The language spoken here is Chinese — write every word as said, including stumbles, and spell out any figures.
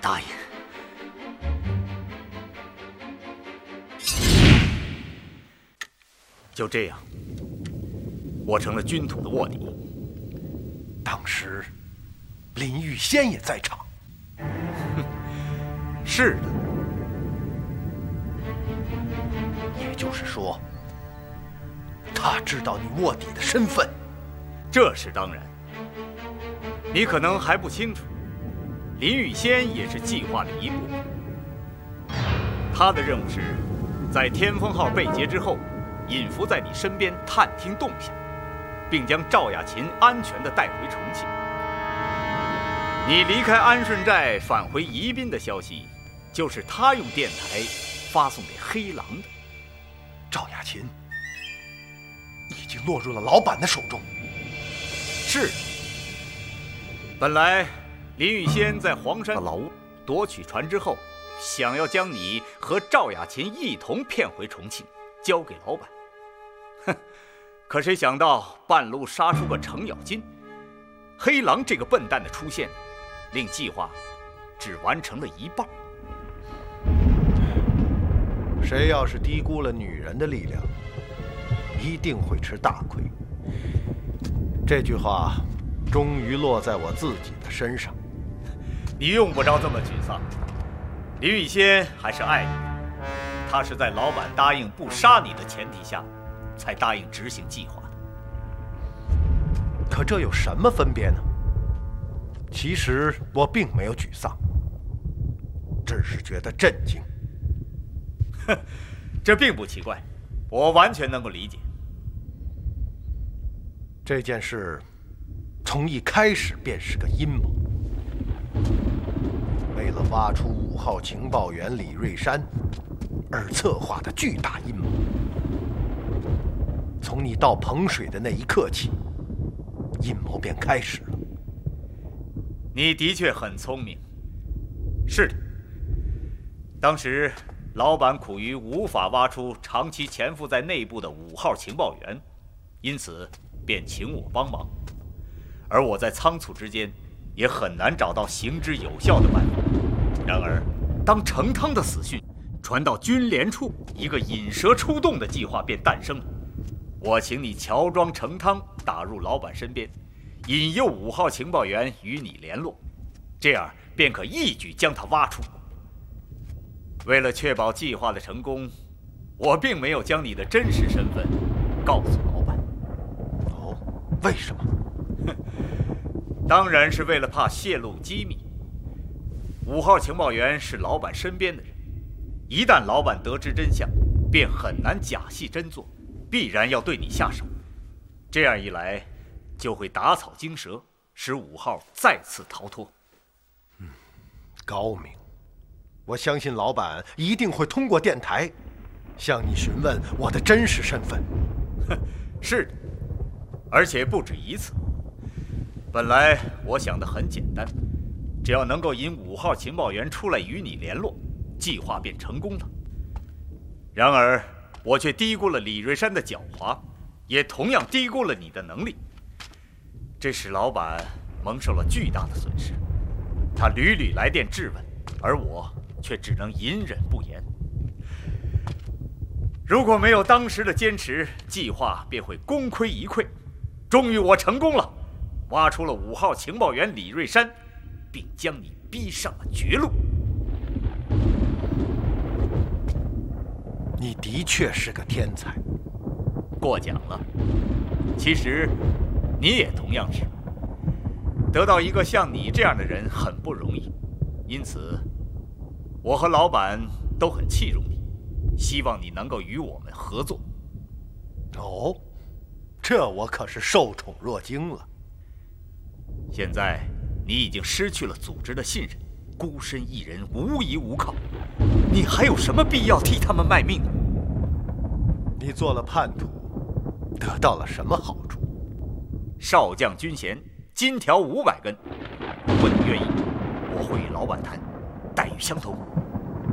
答应。就这样，我成了军统的卧底。 当时，林玉仙也在场。 是的。 也就是说，他知道你卧底的身份。 这是当然。你可能还不清楚，林玉仙也是计划的一部分。他的任务是，在天风号被劫之后，隐伏在你身边探听动向，并将赵雅琴安全地带回重庆。你离开安顺寨返回宜宾的消息，就是他用电台发送给黑狼的。 赵雅琴已经落入了老板的手中。 是。本来林玉仙在黄山的老屋夺取船之后，想要将你和赵雅琴一同骗回重庆，交给老板。哼，可谁想到半路杀出个程咬金，黑狼这个笨蛋的出现，令计划只完成了一半。 谁要是低估了女人的力量，一定会吃大亏。这句话终于落在我自己的身上。 你用不着这么沮丧，林玉仙还是爱你的，他是在老板答应不杀你的前提下，才答应执行计划的。 可这有什么分别呢？其实我并没有沮丧，只是觉得震惊。 哼，这并不奇怪，我完全能够理解。 这件事从一开始便是个阴谋，为了挖出五号情报员李瑞山而策划的巨大阴谋。从你到彭水的那一刻起，阴谋便开始了。 你的确很聪明。是的，当时老板苦于无法挖出长期潜伏在内部的五号情报员，因此便请我帮忙。而我在仓促之间，也很难找到行之有效的办法。然而，当程汤的死讯传到军联处，一个引蛇出洞的计划便诞生了。我请你乔装程汤，打入老板身边，引诱五号情报员与你联络，这样便可一举将他挖出。为了确保计划的成功，我并没有将你的真实身份告诉老板。 哦，为什么？ 当然是为了怕泄露机密。五号情报员是老板身边的人，一旦老板得知真相，便很难假戏真做，必然要对你下手。这样一来，就会打草惊蛇，使五号再次逃脱。 嗯，高明。我相信老板一定会通过电台向你询问我的真实身份。 哼，是的，而且不止一次。本来我想的很简单，只要能够引五号情报员出来与你联络，计划便成功了。然而，我却低估了李瑞山的狡猾，也同样低估了你的能力，这使老板蒙受了巨大的损失。他屡屡来电质问，而我却只能隐忍不言。如果没有当时的坚持，计划便会功亏一篑。终于我成功了，挖出了五号情报员李瑞山，并将你逼上了绝路。 你的确是个天才。 过奖了。其实你也同样是。得到一个像你这样的人很不容易，因此我和老板都很器重你，希望你能够与我们合作。 哦，这我可是受宠若惊了。 现在你已经失去了组织的信任，孤身一人，无依无靠，你还有什么必要替他们卖命呢？ 你做了叛徒，得到了什么好处？ 少将军衔，金条五百根。如果你愿意，我会与老板谈，待遇相同。